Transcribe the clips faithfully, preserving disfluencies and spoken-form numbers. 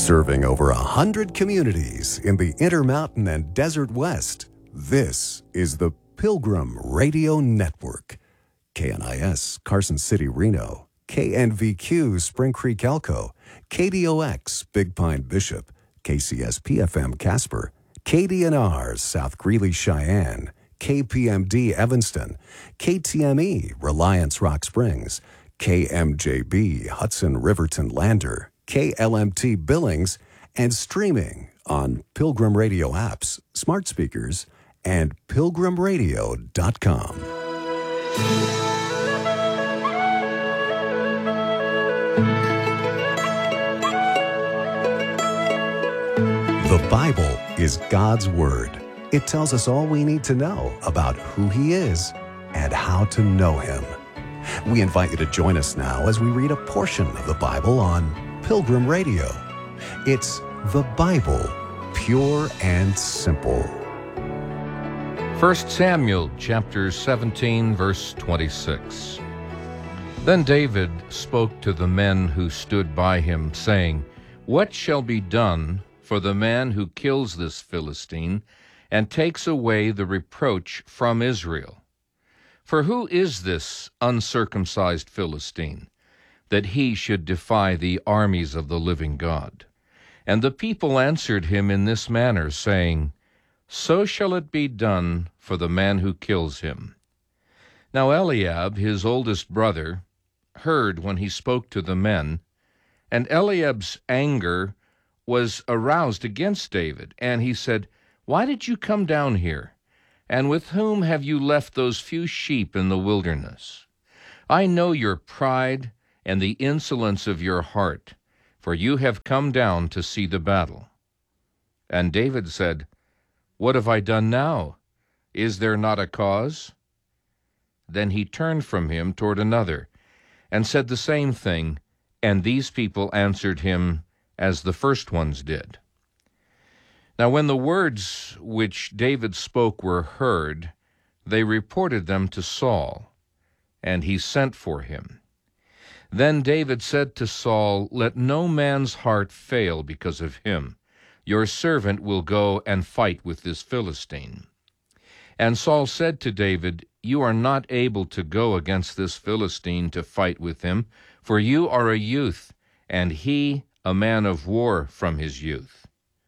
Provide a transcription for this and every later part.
Serving over a hundred communities in the Intermountain and Desert West, this is the Pilgrim Radio Network. K N I S, Carson City, Reno. K N V Q, Spring Creek, Elko. K D O X, Big Pine, Bishop. K C S P F M, Casper. K D N R, South Greeley, Cheyenne. K P M D, Evanston. K T M E, Reliance, Rock Springs. K M J B, Hudson, Riverton, Lander. K L M T, Billings, and streaming on Pilgrim Radio apps, smart speakers, and pilgrim radio dot com. The Bible is God's Word. It tells us all we need to know about who He is and how to know Him. We invite you to join us now as we read a portion of the Bible on Pilgrim Radio. It's the Bible, pure and simple. First Samuel chapter seventeen, verse twenty-six. Then David spoke to the men who stood by him, saying, "What shall be done for the man who kills this Philistine and takes away the reproach from Israel? For who is this uncircumcised Philistine, that he should defy the armies of the living God?" And the people answered him in this manner, saying, "So shall it be done for the man who kills him." Now Eliab, his oldest brother, heard when he spoke to the men, and Eliab's anger was aroused against David, and he said, "Why did you come down here? And with whom have you left those few sheep in the wilderness? I know your pride and the insolence of your heart, for you have come down to see the battle." And David said, "What have I done now? Is there not a cause?" Then he turned from him toward another, and said the same thing, and these people answered him as the first ones did. Now when the words which David spoke were heard, they reported them to Saul, and he sent for him. Then David said to Saul, "Let no man's heart fail because of him. Your servant will go and fight with this Philistine." And Saul said to David, "You are not able to go against this Philistine to fight with him, for you are a youth, and he a man of war from his youth."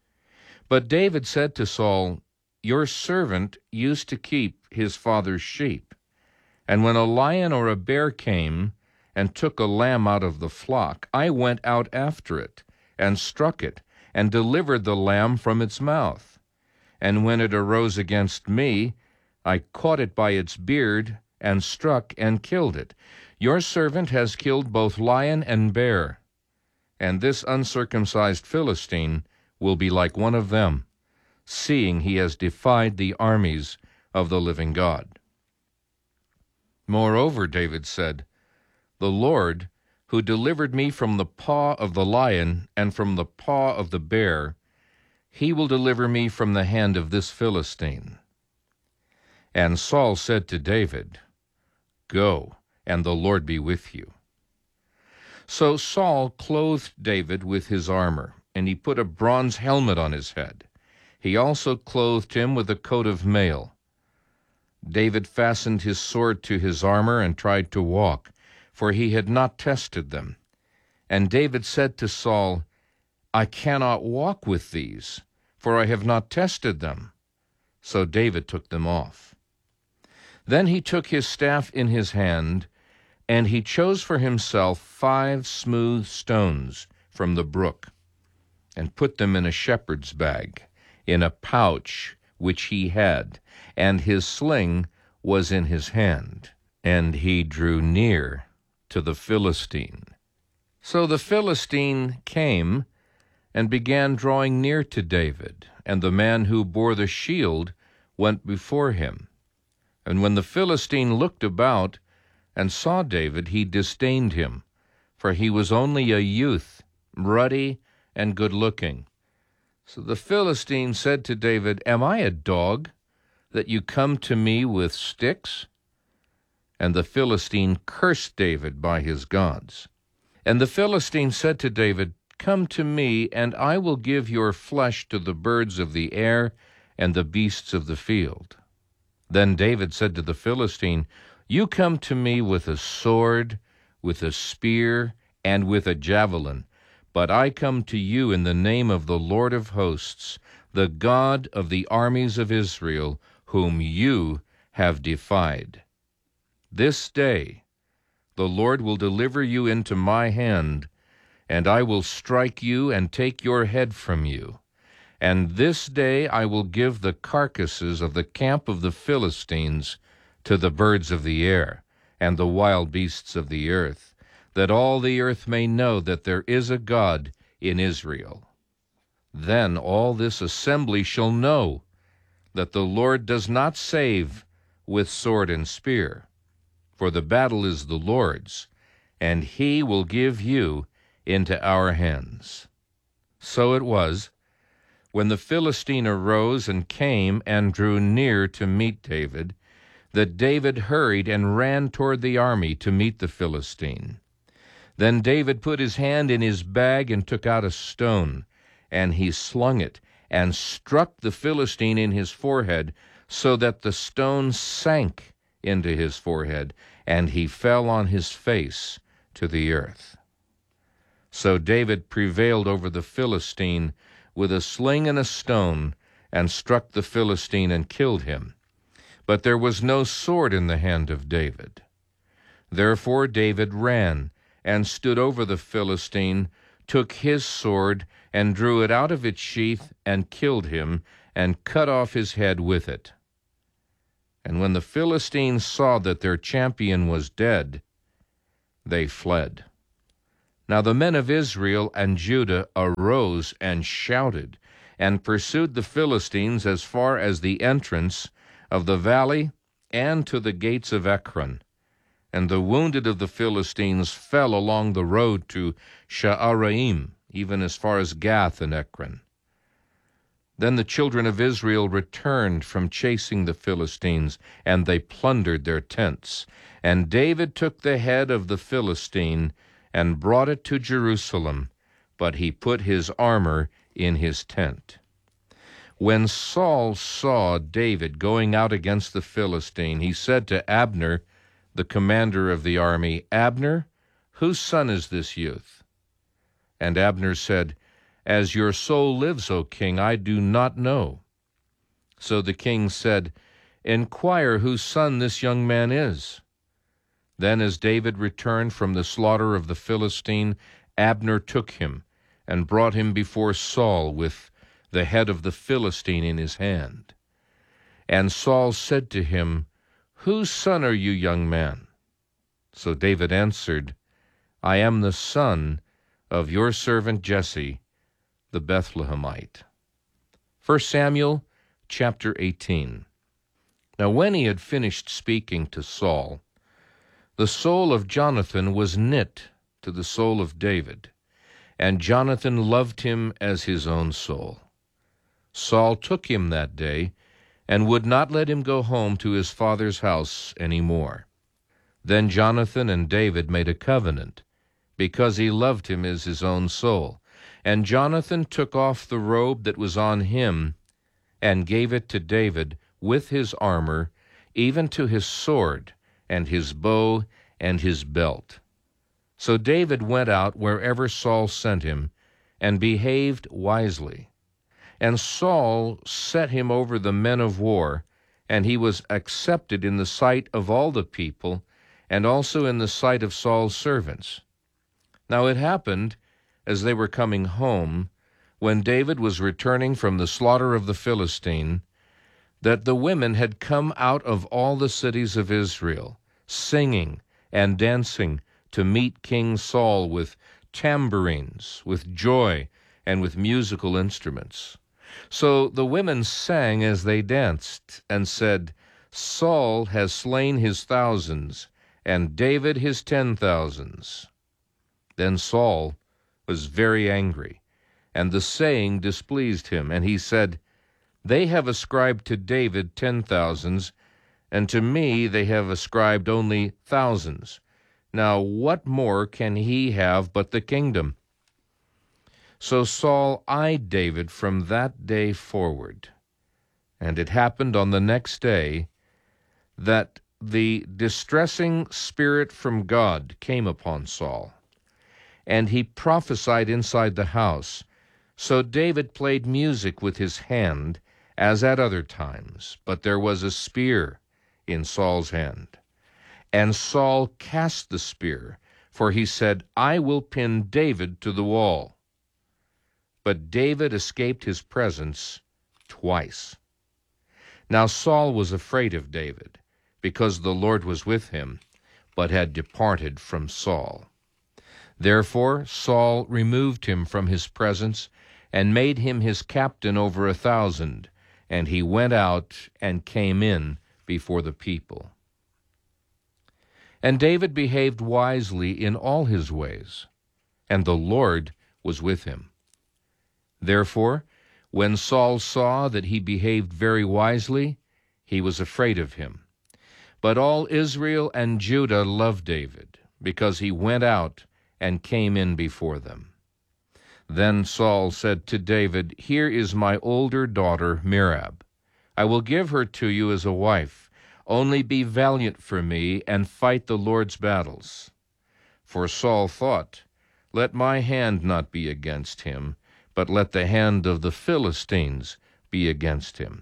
But David said to Saul, "Your servant used to keep his father's sheep, and when a lion or a bear came and took a lamb out of the flock, I went out after it, and struck it, and delivered the lamb from its mouth. And when it arose against me, I caught it by its beard, and struck and killed it. Your servant has killed both lion and bear, and this uncircumcised Philistine will be like one of them, seeing he has defied the armies of the living God." Moreover, David said, "The Lord, who delivered me from the paw of the lion and from the paw of the bear, he will deliver me from the hand of this Philistine." And Saul said to David, "Go, and the Lord be with you." So Saul clothed David with his armor, and he put a bronze helmet on his head. He also clothed him with a coat of mail. David fastened his sword to his armor and tried to walk, for he had not tested them. And David said to Saul, "I cannot walk with these, for I have not tested them." So David took them off. Then he took his staff in his hand, and he chose for himself five smooth stones from the brook, and put them in a shepherd's bag, in a pouch which he had, and his sling was in his hand. And he drew near to the Philistine. So the Philistine came and began drawing near to David, and the man who bore the shield went before him. And when the Philistine looked about and saw David, he disdained him, for he was only a youth, ruddy and good-looking. So the Philistine said to David, "Am I a dog, that you come to me with sticks?" And the Philistine cursed David by his gods. And the Philistine said to David, come to me, and I will give your flesh to the birds of the air and the beasts of the field." Then David said to the Philistine, "You come to me with a sword, with a spear, and with a javelin, but I come to you in the name of the Lord of hosts, the God of the armies of Israel, whom you have defied. This day the Lord will deliver you into my hand, and I will strike you and take your head from you. And this day I will give the carcasses of the camp of the Philistines to the birds of the air and the wild beasts of the earth, that all the earth may know that there is a God in Israel. Then all this assembly shall know that the Lord does not save with sword and spear, for the battle is the Lord's, and he will give you into our hands." So it was, when the Philistine arose and came and drew near to meet David, that David hurried and ran toward the army to meet the Philistine. Then David put his hand in his bag and took out a stone, and he slung it and struck the Philistine in his forehead, so that the stone sank into his forehead, and he fell on his face to the earth. So David prevailed over the Philistine with a sling and a stone, and struck the Philistine and killed him. But there was no sword in the hand of David. Therefore David ran and stood over the Philistine, took his sword, and drew it out of its sheath, and killed him, and cut off his head with it. And when the Philistines saw that their champion was dead, they fled. Now the men of Israel and Judah arose and shouted, and pursued the Philistines as far as the entrance of the valley and to the gates of Ekron. And the wounded of the Philistines fell along the road to Sha'araim, even as far as Gath and Ekron. Then the children of Israel returned from chasing the Philistines, and they plundered their tents. And David took the head of the Philistine and brought it to Jerusalem, but he put his armor in his tent. When Saul saw David going out against the Philistine, he said to Abner, the commander of the army, "Abner, whose son is this youth?" And Abner said, "As your soul lives, O king, I do not know." So the king said, "Inquire whose son this young man is." Then as David returned from the slaughter of the Philistine, Abner took him and brought him before Saul with the head of the Philistine in his hand. And Saul said to him, "Whose son are you, young man?" So David answered, "I am the son of your servant Jesse, the Bethlehemite." First Samuel chapter eighteen. Now when he had finished speaking to Saul, the soul of Jonathan was knit to the soul of David, and Jonathan loved him as his own soul. Saul took him that day, and would not let him go home to his father's house any more. Then Jonathan and David made a covenant, because he loved him as his own soul. And Jonathan took off the robe that was on him, and gave it to David with his armor, even to his sword, and his bow, and his belt. So David went out wherever Saul sent him, and behaved wisely. And Saul set him over the men of war, and he was accepted in the sight of all the people, and also in the sight of Saul's servants. Now it happened, as they were coming home, when David was returning from the slaughter of the Philistine, that the women had come out of all the cities of Israel, singing and dancing to meet King Saul with tambourines, with joy, and with musical instruments. So the women sang as they danced, and said, "Saul has slain his thousands, and David his ten thousands." Then Saul was very angry, and the saying displeased him, and he said, "They have ascribed to David ten thousands, and to me they have ascribed only thousands. Now what more can he have but the kingdom?" So Saul eyed David from that day forward. And it happened on the next day that the distressing spirit from God came upon Saul, and he prophesied inside the house. So David played music with his hand, as at other times, but there was a spear in Saul's hand. And Saul cast the spear, for he said, I will pin David to the wall. But David escaped his presence twice. Now Saul was afraid of David, because the Lord was with him, but had departed from Saul. Therefore Saul removed him from his presence, and made him his captain over a thousand, and he went out and came in before the people. And David behaved wisely in all his ways, and the Lord was with him. Therefore, when Saul saw that he behaved very wisely, he was afraid of him. But all Israel and Judah loved David, because he went out and came in before them. Then Saul said to David, Here is my older daughter Merab. I will give her to you as a wife. Only be valiant for me, and fight the Lord's battles. For Saul thought, Let my hand not be against him, but let the hand of the Philistines be against him.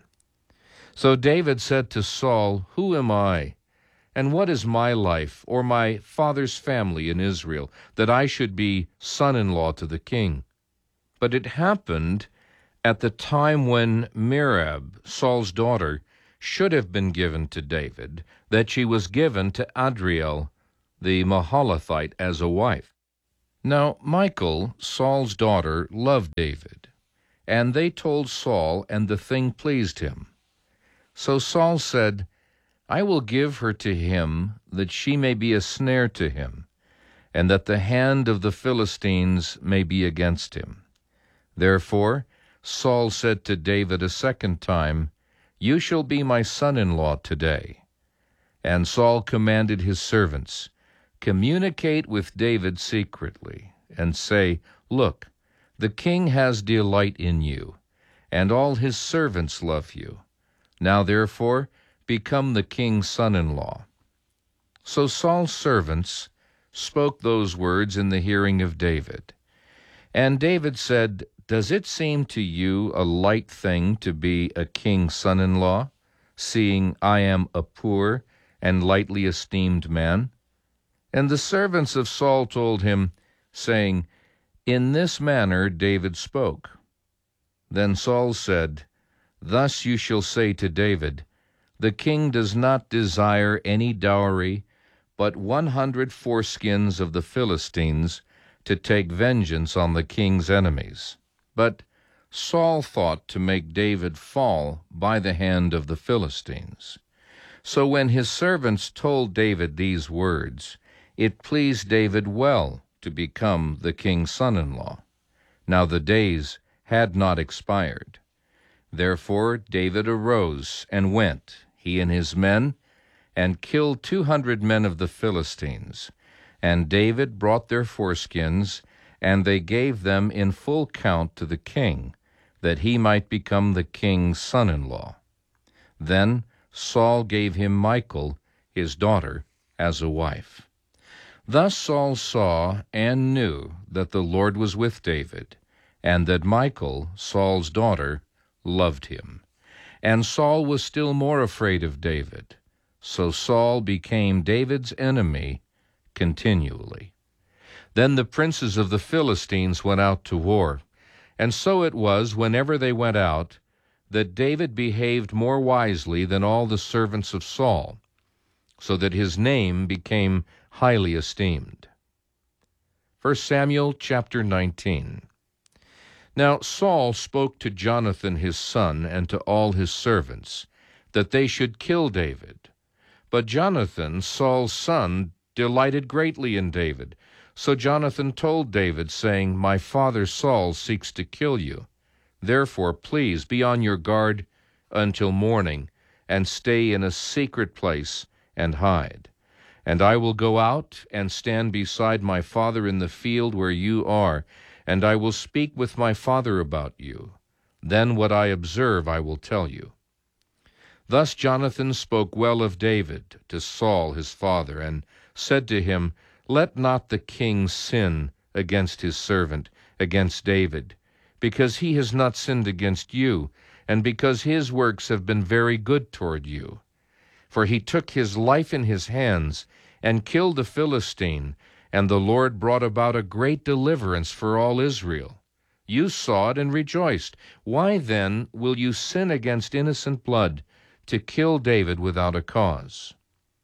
So David said to Saul, Who am I, and what is my life, or my father's family in Israel, that I should be son-in-law to the king? But it happened at the time when Merab, Saul's daughter, should have been given to David, that she was given to Adriel the Mahalathite as a wife. Now Michal, Saul's daughter, loved David, and they told Saul, and the thing pleased him. So Saul said, I will give her to him, that she may be a snare to him, and that the hand of the Philistines may be against him. Therefore Saul said to David a second time, You shall be my son-in-law today. And Saul commanded his servants, Communicate with David secretly, and say, Look, the king has delight in you, and all his servants love you. Now therefore become the king's son-in-law. So Saul's servants spoke those words in the hearing of David. And David said, Does it seem to you a light thing to be a king's son-in-law, seeing I am a poor and lightly esteemed man? And the servants of Saul told him, saying, In this manner David spoke. Then Saul said, Thus you shall say to David, The king does not desire any dowry, but one hundred foreskins of the Philistines, to take vengeance on the king's enemies. But Saul thought to make David fall by the hand of the Philistines. So when his servants told David these words, it pleased David well to become the king's son-in-law. Now the days had not expired. Therefore David arose and went, he and his men, and killed two hundred men of the Philistines. And David brought their foreskins, and they gave them in full count to the king, that he might become the king's son-in-law. Then Saul gave him Michal, his daughter, as a wife. Thus Saul saw and knew that the Lord was with David, and that Michal, Saul's daughter, loved him. And Saul was still more afraid of David. So Saul became David's enemy continually. Then the princes of the Philistines went out to war, and so it was, whenever they went out, that David behaved more wisely than all the servants of Saul, so that his name became highly esteemed. First Samuel chapter nineteen. Now Saul spoke to Jonathan his son and to all his servants, that they should kill David. But Jonathan, Saul's son, delighted greatly in David. So Jonathan told David, saying, My father Saul seeks to kill you. Therefore, please be on your guard until morning, and stay in a secret place and hide. And I will go out and stand beside my father in the field where you are, and I will speak with my father about you. Then what I observe I will tell you." Thus Jonathan spoke well of David to Saul his father, and said to him, "Let not the king sin against his servant, against David, because he has not sinned against you, and because his works have been very good toward you. For he took his life in his hands, and killed a Philistine, and the Lord brought about a great deliverance for all Israel. You saw it and rejoiced. Why then will you sin against innocent blood, to kill David without a cause?"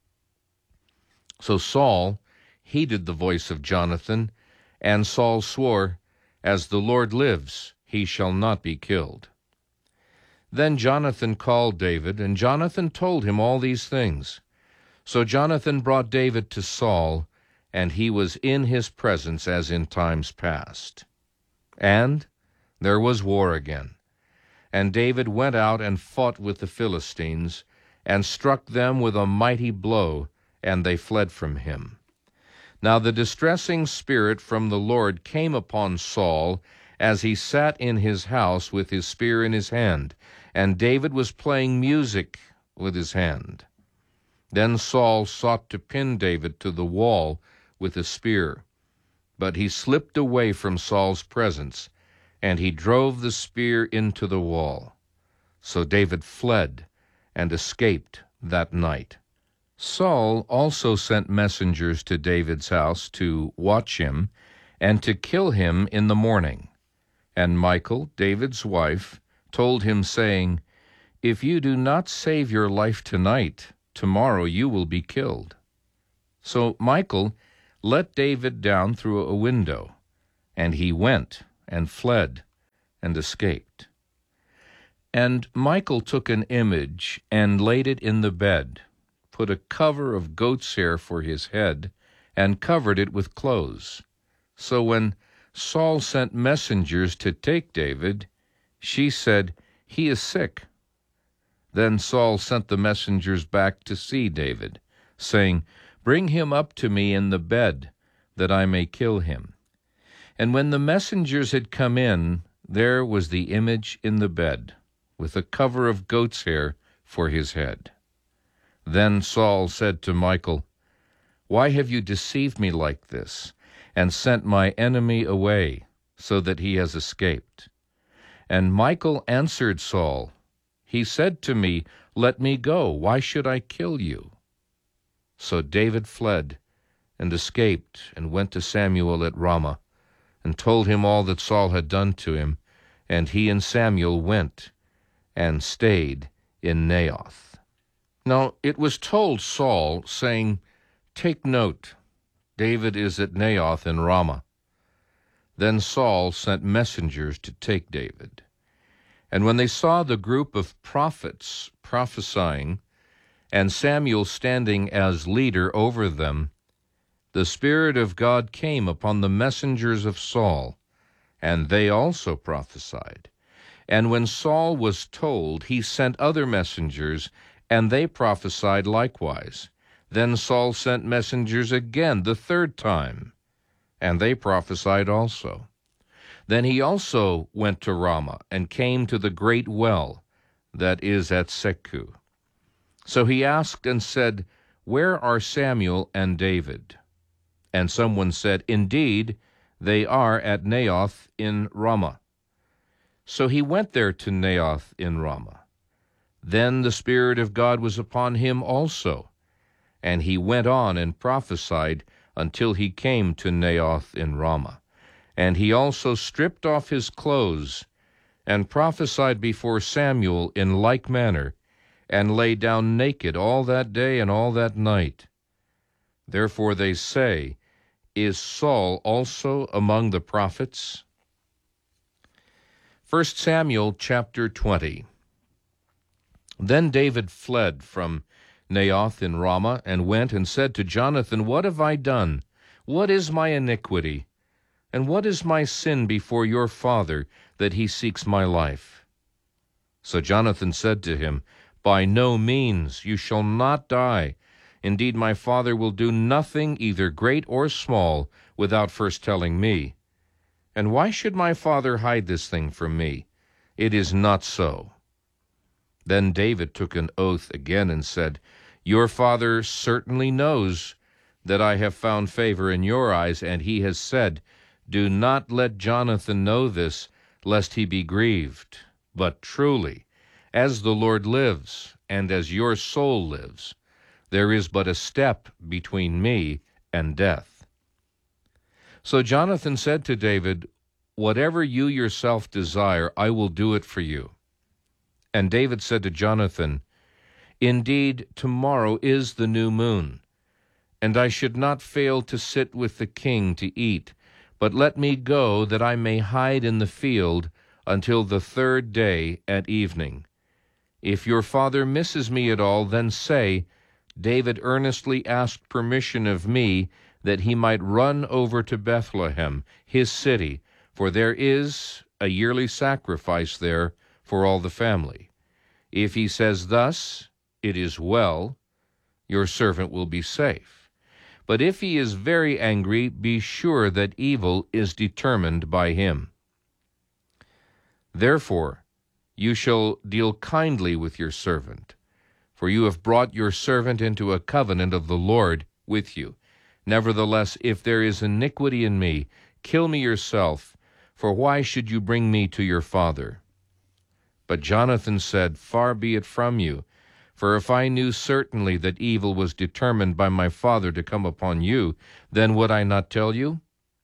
So Saul heeded the voice of Jonathan, and Saul swore, "As the Lord lives, he shall not be killed." Then Jonathan called David, and Jonathan told him all these things. So Jonathan brought David to Saul, and he was in his presence as in times past. And there was war again. And David went out and fought with the Philistines, and struck them with a mighty blow, and they fled from him. Now the distressing spirit from the Lord came upon Saul, as he sat in his house with his spear in his hand, and David was playing music with his hand. Then Saul sought to pin David to the wall with a spear, but he slipped away from Saul's presence, and he drove the spear into the wall. So David fled and escaped that night. Saul also sent messengers to David's house to watch him and to kill him in the morning. And Michal, David's wife, told him, saying, "If you do not save your life tonight, tomorrow you will be killed." So Michal let David down through a window, and he went and fled and escaped. And Michal took an image and laid it in the bed, put a cover of goat's hair for his head, and covered it with clothes. So when Saul sent messengers to take David, she said, "He is sick." Then Saul sent the messengers back to see David, saying, "Bring him up to me in the bed, that I may kill him." And when the messengers had come in, there was the image in the bed, with a cover of goat's hair for his head. Then Saul said to Michal, "Why have you deceived me like this, and sent my enemy away, so that he has escaped?" And Michal answered Saul, "He said to me, 'Let me go. Why should I kill you?'" So David fled and escaped and went to Samuel at Ramah, and told him all that Saul had done to him, and he and Samuel went and stayed in Naioth. Now it was told Saul, saying, "Take note, David is at Naioth in Ramah." Then Saul sent messengers to take David. And when they saw the group of prophets prophesying, and Samuel standing as leader over them, the Spirit of God came upon the messengers of Saul, and they also prophesied. And when Saul was told, he sent other messengers, and they prophesied likewise. Then Saul sent messengers again the third time, and they prophesied also. Then he also went to Ramah, and came to the great well that is at Seku. So he asked and said, "Where are Samuel and David?" And someone said, "Indeed, they are at Naioth in Ramah." So he went there to Naioth in Ramah. Then the Spirit of God was upon him also, and he went on and prophesied until he came to Naioth in Ramah. And he also stripped off his clothes, and prophesied before Samuel in like manner, and lay down naked all that day and all that night. Therefore they say, "Is Saul also among the prophets?" First Samuel chapter twenty. Then David fled from Naioth in Ramah, and went and said to Jonathan, "What have I done? What is my iniquity? And what is my sin before your father, that he seeks my life?" So Jonathan said to him, "By no means, you shall not die. Indeed, my father will do nothing, either great or small, without first telling me." And why should my father hide this thing from me? It is not so." Then David took an oath again and said, "Your father certainly knows that I have found favor in your eyes, and he has said, 'Do not let Jonathan know this, lest he be grieved.' But truly, as the Lord lives, and as your soul lives, there is but a step between me and death." So Jonathan said to David, "Whatever you yourself desire, I will do it for you." And David said to Jonathan, "Indeed, tomorrow is the new moon, and I should not fail to sit with the king to eat, but let me go that I may hide in the field until the third day at evening. If your father misses me at all, then say, 'David earnestly asked permission of me that he might run over to Bethlehem, his city, for there is a yearly sacrifice there for all the family.' If he says thus, 'It is well,' your servant will be safe. But if he is very angry, be sure that evil is determined by him. Therefore, you shall deal kindly with your servant, for you have brought your servant into a covenant of the Lord with you. Nevertheless, if there is iniquity in me, kill me yourself, for why should you bring me to your father?" But Jonathan said, "Far be it from you, for if I knew certainly that evil was determined by my father to come upon you, then would I not tell you?"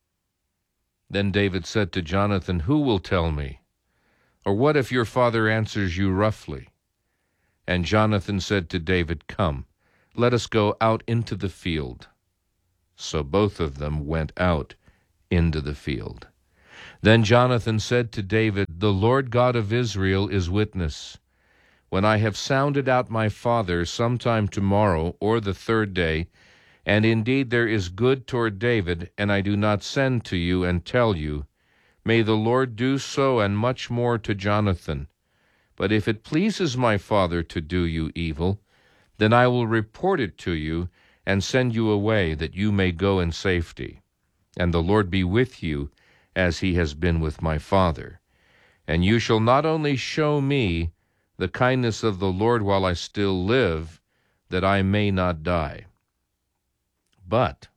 Then David said to Jonathan, "Who will tell me? Or what if your father answers you roughly?" And Jonathan said to David, "Come, let us go out into the field." So both of them went out into the field. Then Jonathan said to David, "The Lord God of Israel is witness. When I have sounded out my father sometime tomorrow or the third day, and indeed there is good toward David, and I do not send to you and tell you, may the Lord do so and much more to Jonathan. But if it pleases my father to do you evil, then I will report it to you and send you away, that you may go in safety. And the Lord be with you, as he has been with my father. And you shall not only show me the kindness of the Lord while I still live, that I may not die, but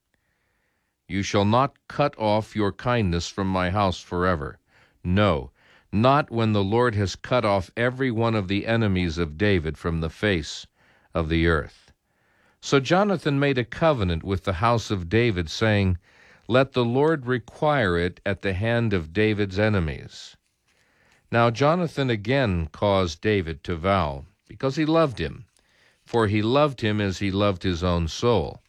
you shall not cut off your kindness from my house forever. No, not when the Lord has cut off every one of the enemies of David from the face of the earth." So Jonathan made a covenant with the house of David, saying, "Let the Lord require it at the hand of David's enemies." Now Jonathan again caused David to vow, because he loved him, for he loved him as he loved his own soul.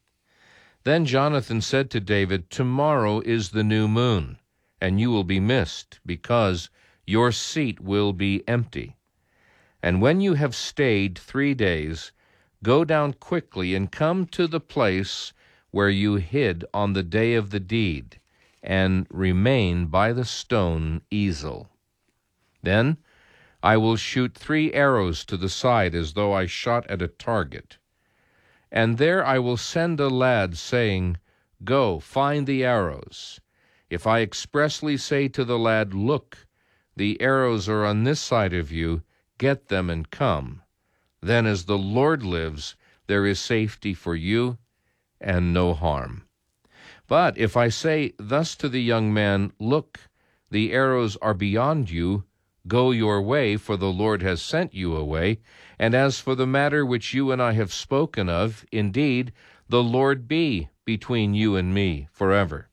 Then Jonathan said to David, "Tomorrow is the new moon, and you will be missed, because your seat will be empty. And when you have stayed three days, go down quickly and come to the place where you hid on the day of the deed, and remain by the stone Ezel. Then I will shoot three arrows to the side as though I shot at a target. And there I will send a lad, saying, 'Go, find the arrows.' If I expressly say to the lad, 'Look, the arrows are on this side of you, get them and come,' then as the Lord lives, there is safety for you and no harm. But if I say thus to the young man, 'Look, the arrows are beyond you, go your way, for the Lord has sent you away, and as for the matter which you and I have spoken of, indeed, the Lord be between you and me forever.'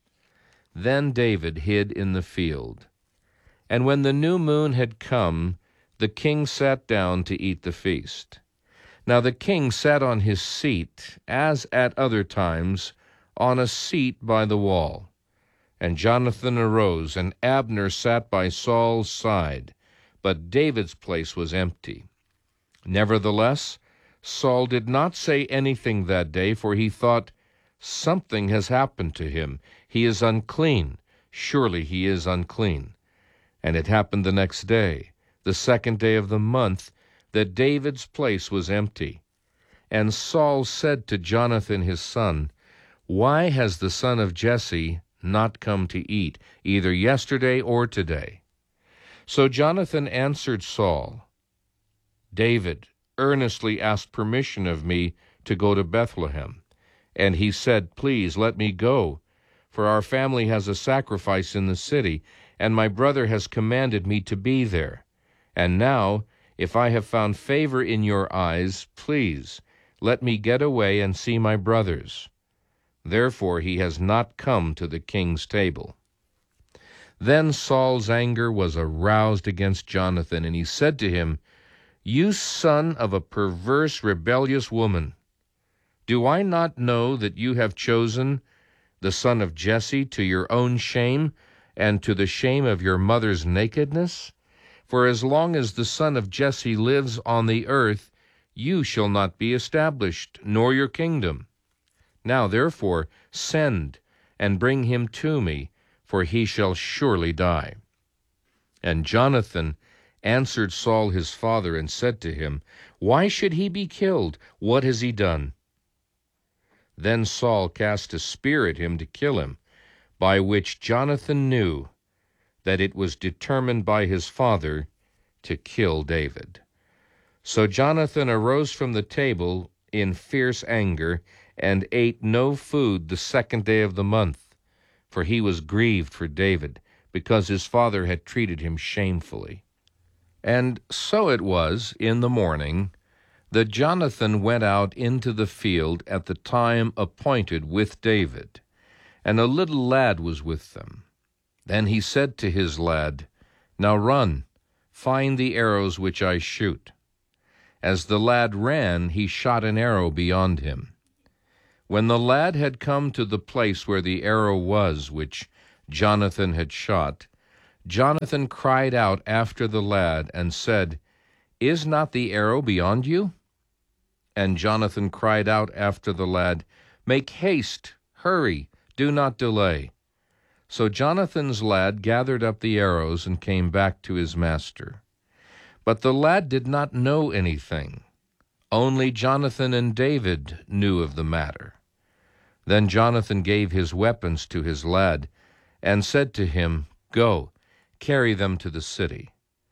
Then David hid in the field. And when the new moon had come, the king sat down to eat the feast. Now the king sat on his seat, as at other times, on a seat by the wall. And Jonathan arose, and Abner sat by Saul's side, but David's place was empty. Nevertheless, Saul did not say anything that day, for he thought, 'Something has happened to him. He is unclean. Surely he is unclean.' And it happened the next day, the second day of the month, that David's place was empty. And Saul said to Jonathan his son, 'Why has the son of Jesse not come to eat, either yesterday or today. So Jonathan answered Saul, David earnestly asked permission of me to go to Bethlehem. And he said, Please let me go, for our family has a sacrifice in the city, and my brother has commanded me to be there. And now, if I have found favor in your eyes, please let me get away and see my brothers. Therefore he has not come to the king's table. Then Saul's anger was aroused against Jonathan, and he said to him, You son of a perverse, rebellious woman, do I not know that you have chosen the son of Jesse to your own shame and to the shame of your mother's nakedness? For as long as the son of Jesse lives on the earth, you shall not be established, nor your kingdom. Now therefore send and bring him to me, for he shall surely die. And Jonathan answered Saul his father and said to him, Why should he be killed? What has he done? Then Saul cast a spear at him to kill him, by which Jonathan knew that it was determined by his father to kill David. So Jonathan arose from the table in fierce anger, and ate no food the second day of the month, for he was grieved for David, because his father had treated him shamefully. And so it was in the morning that Jonathan went out into the field at the time appointed with David, and a little lad was with them. Then he said to his lad, Now run, find the arrows which I shoot. As the lad ran, he shot an arrow beyond him. When the lad had come to the place where the arrow was which Jonathan had shot, Jonathan cried out after the lad and said, Is not the arrow beyond you? And Jonathan cried out after the lad, Make haste, hurry, do not delay. So Jonathan's lad gathered up the arrows and came back to his master. But the lad did not know anything. Only Jonathan and David knew of the matter. Then Jonathan gave his weapons to his lad and said to him, Go, carry them to the city.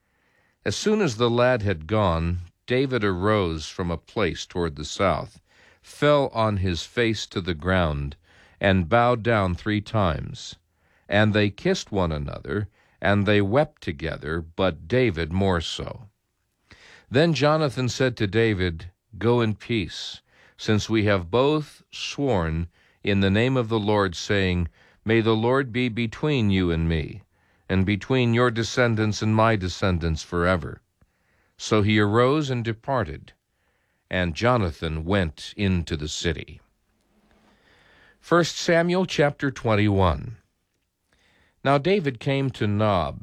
As soon as the lad had gone, David arose from a place toward the south, fell on his face to the ground, and bowed down three times. And they kissed one another, and they wept together, but David more so. Then Jonathan said to David, Go in peace, since we have both sworn in the name of the Lord, saying, May the Lord be between you and me, and between your descendants and my descendants forever. So he arose and departed, and Jonathan went into the city. First Samuel chapter twenty-one. Now David came to Nob,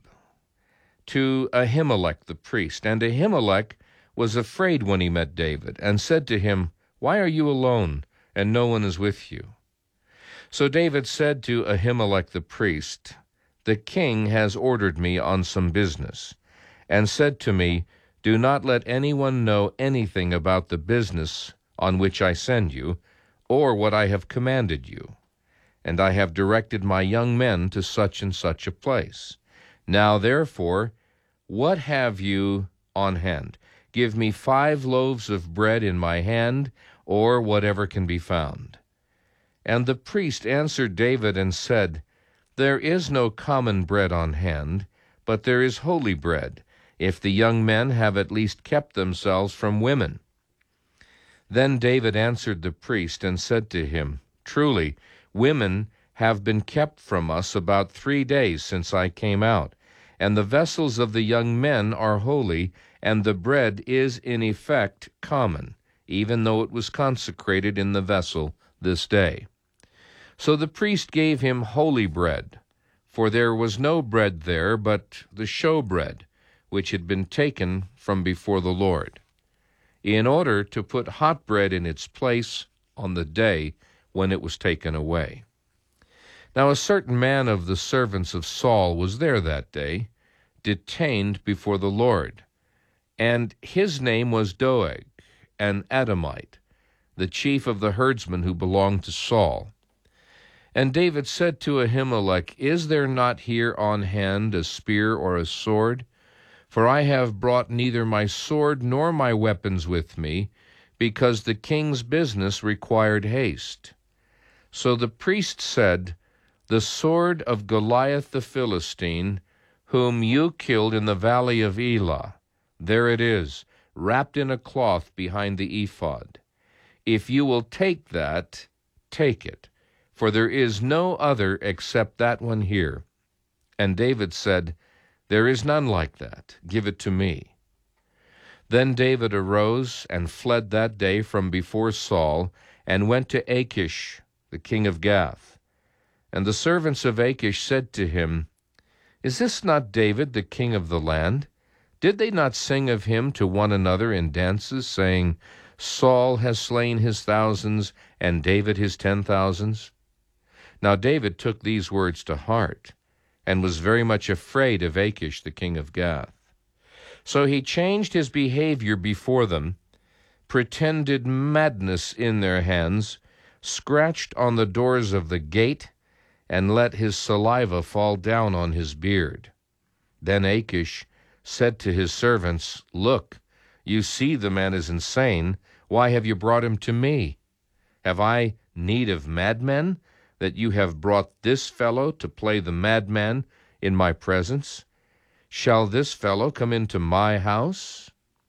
to Ahimelech the priest, and Ahimelech was afraid when he met David, and said to him, Why are you alone, and no one is with you? So David said to Ahimelech the priest, The king has ordered me on some business, and said to me, Do not let anyone know anything about the business on which I send you, or what I have commanded you. And I have directed my young men to such and such a place. Now therefore, what have you on hand? Give me five loaves of bread in my hand, or whatever can be found. And the priest answered David and said, There is no common bread on hand, but there is holy bread, if the young men have at least kept themselves from women. Then David answered the priest and said to him, Truly, women have been kept from us about three days since I came out, and the vessels of the young men are holy, and the bread is in effect common, even though it was consecrated in the vessel this day. So the priest gave him holy bread, for there was no bread there but the showbread, which had been taken from before the Lord, in order to put hot bread in its place on the day when it was taken away. Now a certain man of the servants of Saul was there that day, detained before the Lord, and his name was Doeg, an Edomite, the chief of the herdsmen who belonged to Saul. And David said to Ahimelech, Is there not here on hand a spear or a sword? For I have brought neither my sword nor my weapons with me, because the king's business required haste. So the priest said, The sword of Goliath the Philistine, whom you killed in the valley of Elah, there it is, wrapped in a cloth behind the ephod. If you will take that, take it, for there is no other except that one here. And David said, There is none like that. Give it to me. Then David arose and fled that day from before Saul, and went to Achish, the king of Gath. And the servants of Achish said to him, Is this not David, the king of the land? Did they not sing of him to one another in dances, saying, Saul has slain his thousands, and David his ten thousands? Now David took these words to heart, and was very much afraid of Achish, the king of Gath. So he changed his behavior before them, pretended madness in their hands, scratched on the doors of the gate, and let his saliva fall down on his beard. Then Achish said to his servants, Look, you see the man is insane. Why have you brought him to me? Have I need of madmen, that you have brought this fellow to play the madman in my presence? Shall this fellow come into my house?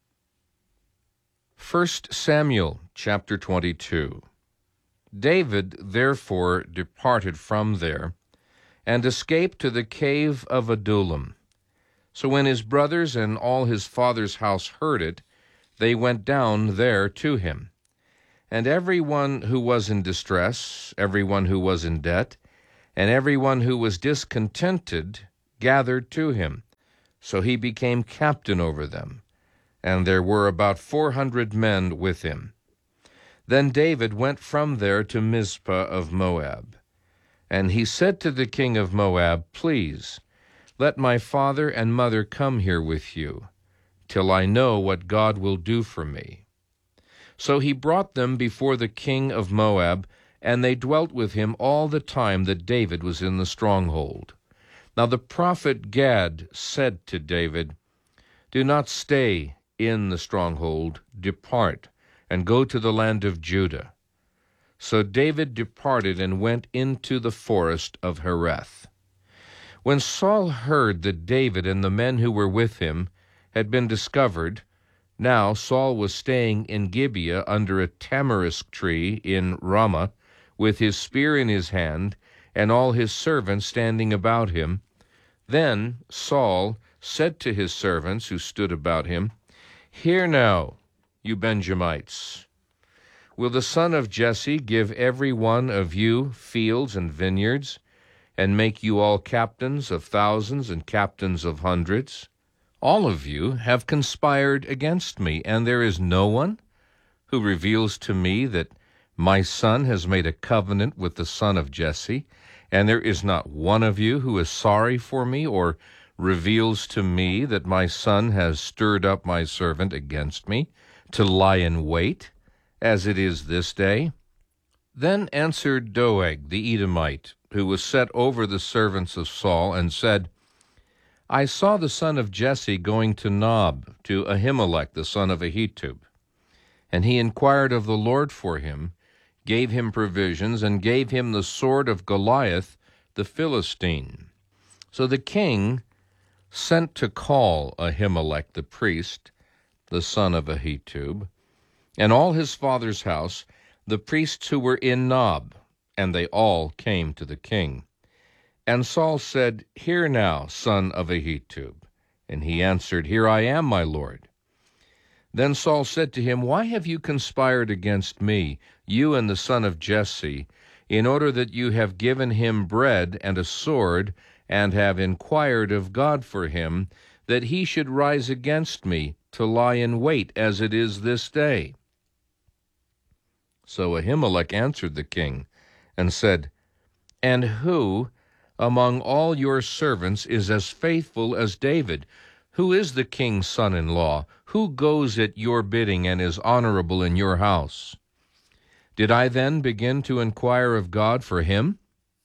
First Samuel chapter twenty-two. David therefore departed from there, and escaped to the cave of Adullam. So when his brothers and all his father's house heard it, they went down there to him. And every one who was in distress, every one who was in debt, and every one who was discontented, gathered to him. So he became captain over them, and there were about four hundred men with him. Then David went from there to Mizpah of Moab. And he said to the king of Moab, Please, let my father and mother come here with you, till I know what God will do for me. So he brought them before the king of Moab, and they dwelt with him all the time that David was in the stronghold. Now the prophet Gad said to David, Do not stay in the stronghold, depart, and go to the land of Judah. So David departed and went into the forest of Hereth. When Saul heard that David and the men who were with him had been discovered, now Saul was staying in Gibeah under a tamarisk tree in Ramah, with his spear in his hand, and all his servants standing about him. Then Saul said to his servants who stood about him, Hear now, you Benjamites. Will the son of Jesse give every one of you fields and vineyards, and make you all captains of thousands and captains of hundreds? All of you have conspired against me, and there is no one who reveals to me that my son has made a covenant with the son of Jesse, and there is not one of you who is sorry for me or reveals to me that my son has stirred up my servant against me to lie in wait, as it is this day. Then answered Doeg the Edomite, who was set over the servants of Saul, and said, I saw the son of Jesse going to Nob, to Ahimelech the son of Ahitub. And he inquired of the Lord for him, gave him provisions, and gave him the sword of Goliath the Philistine. So the king sent to call Ahimelech the priest, the son of Ahitub, and all his father's house, the priests who were in Nob, and they all came to the king. And Saul said, Hear now, son of Ahitub. And he answered, Here I am, my lord. Then Saul said to him, Why have you conspired against me, you and the son of Jesse, in order that you have given him bread and a sword, and have inquired of God for him, that he should rise against me, to lie in wait, as it is this day? So Ahimelech answered the king, and said, And who among all your servants is as faithful as David? Who is the king's son-in-law? Who goes at your bidding and is honorable in your house? Did I then begin to inquire of God for him?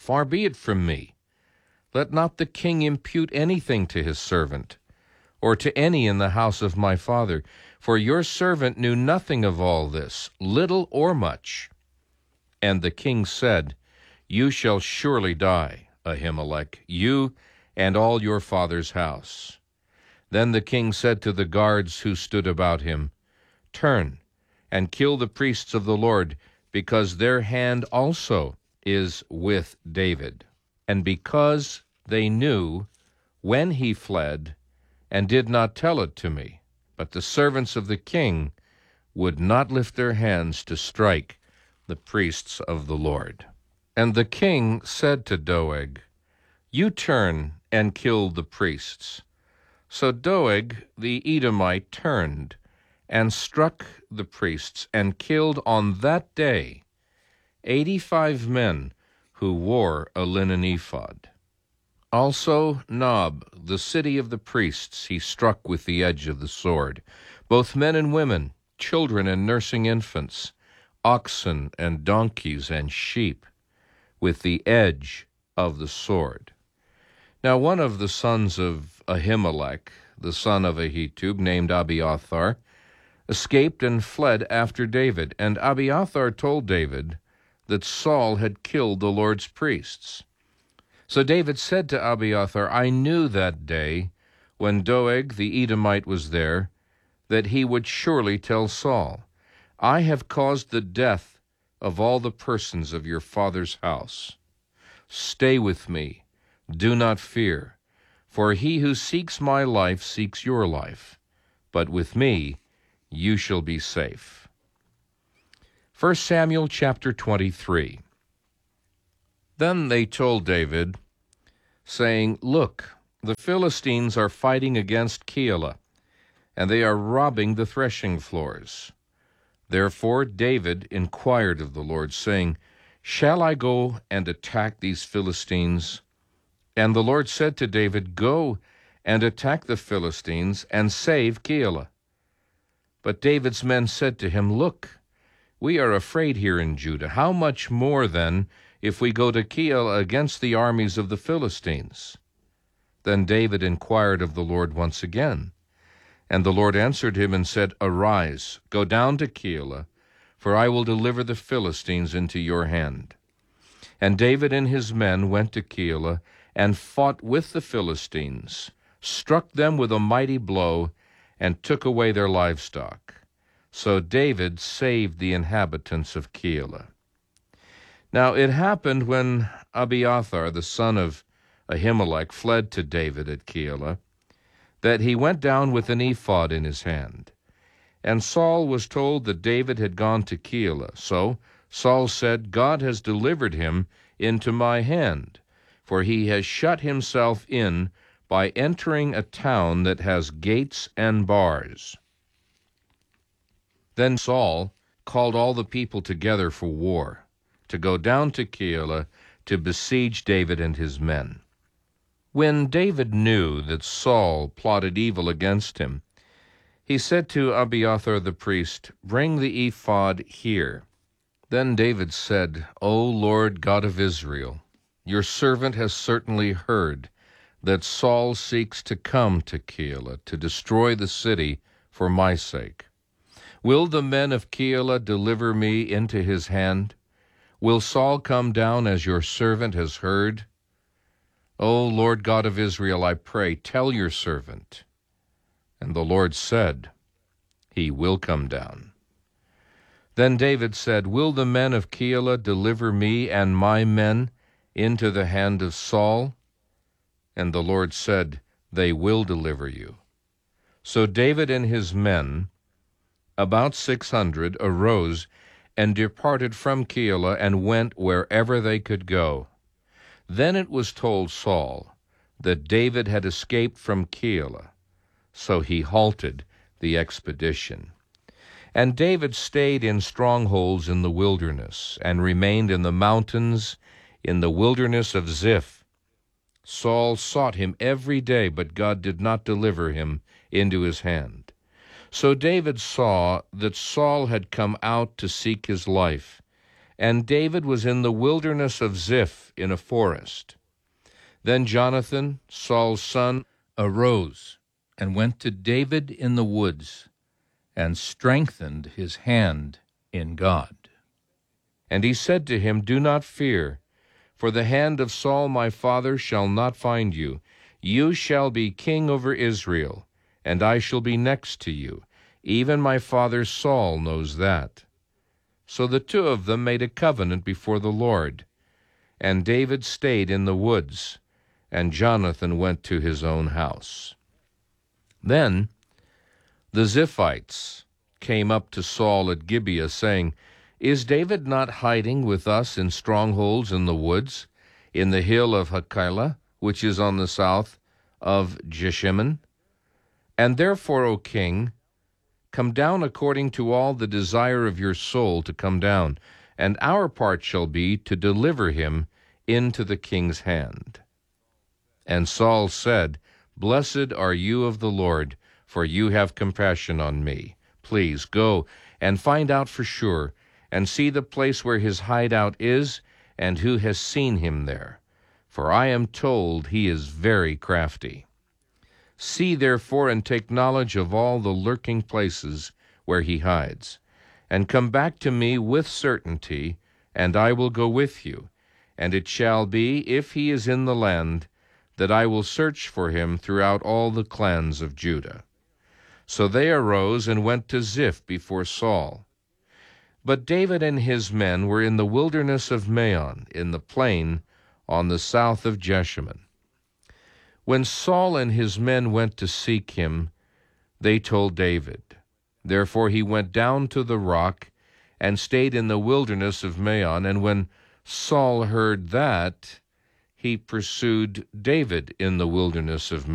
Far be it from me. Let not the king impute anything to his servant, or to any in the house of my father, for your servant knew nothing of all this, little or much. And the king said, You shall surely die, Ahimelech, you and all your father's house. Then the king said to the guards who stood about him, Turn and kill the priests of the Lord, because their hand also is with David. And because they knew when he fled, and did not tell it to me, but the servants of the king would not lift their hands to strike the priests of the Lord. And the king said to Doeg, You turn and kill the priests. So Doeg the Edomite turned and struck the priests, and killed on that day eighty-five men who wore a linen ephod. Also Nob, the city of the priests, he struck with the edge of the sword, both men and women, children and nursing infants, oxen and donkeys and sheep, with the edge of the sword. Now one of the sons of Ahimelech, the son of Ahitub, named Abiathar, escaped and fled after David, and Abiathar told David that Saul had killed the Lord's priests. So David said to Abiathar, I knew that day, when Doeg the Edomite was there, that he would surely tell Saul, I have caused the death of all the persons of your father's house. Stay with me, do not fear, for he who seeks my life seeks your life, but with me you shall be safe. First Samuel chapter twenty-three. Then they told David, saying, Look, the Philistines are fighting against Keilah, and they are robbing the threshing floors. Therefore David inquired of the Lord, saying, Shall I go and attack these Philistines? And the Lord said to David, Go and attack the Philistines, and save Keilah. But David's men said to him, Look, we are afraid here in Judah. How much more, then, if we go to Keilah against the armies of the Philistines? Then David inquired of the Lord once again. And the Lord answered him and said, Arise, go down to Keilah, for I will deliver the Philistines into your hand. And David and his men went to Keilah, and fought with the Philistines, struck them with a mighty blow, and took away their livestock. So David saved the inhabitants of Keilah. Now it happened when Abiathar, the son of Ahimelech, fled to David at Keilah, that he went down with an ephod in his hand. And Saul was told that David had gone to Keilah. So Saul said, God has delivered him into my hand, for he has shut himself in by entering a town that has gates and bars. Then Saul called all the people together for war, to go down to Keilah to besiege David and his men. When David knew that Saul plotted evil against him, he said to Abiathar the priest, Bring the ephod here. Then David said, O Lord God of Israel, your servant has certainly heard that Saul seeks to come to Keilah to destroy the city for my sake. Will the men of Keilah deliver me into his hand? Will Saul come down as your servant has heard? O Lord God of Israel, I pray, tell your servant. And the Lord said, He will come down. Then David said, Will the men of Keilah deliver me and my men into the hand of Saul? And the Lord said, They will deliver you. So David and his men, about six hundred, arose and departed from Keilah and went wherever they could go. Then it was told Saul that David had escaped from Keilah, so he halted the expedition. And David stayed in strongholds in the wilderness, and remained in the mountains in the wilderness of Ziph. Saul sought him every day, but God did not deliver him into his hand. So David saw that Saul had come out to seek his life, And David was in the wilderness of Ziph in a forest. Then Jonathan, Saul's son, arose and went to David in the woods, and strengthened his hand in God. And he said to him, Do not fear, for the hand of Saul my father shall not find you. You shall be king over Israel, and I shall be next to you. Even my father Saul knows that. So the two of them made a covenant before the Lord. And David stayed in the woods, and Jonathan went to his own house. Then the Ziphites came up to Saul at Gibeah, saying, Is David not hiding with us in strongholds in the woods, in the hill of Hachilah, which is on the south of Jeshimon? And therefore, O king, come down according to all the desire of your soul to come down, and our part shall be to deliver him into the king's hand. And Saul said, Blessed are you of the Lord, for you have compassion on me. Please go and find out for sure, and see the place where his hideout is, and who has seen him there. For I am told he is very crafty. See therefore and take knowledge of all the lurking places where he hides, and come back to me with certainty, and I will go with you. And it shall be, if he is in the land, that I will search for him throughout all the clans of Judah. So they arose and went to Ziph before Saul. But David and his men were in the wilderness of Maon, in the plain on the south of Jeshimon. When Saul and his men went to seek him, they told David. Therefore he went down to the rock and stayed in the wilderness of Maon. And when Saul heard that, he pursued David in the wilderness of Maon.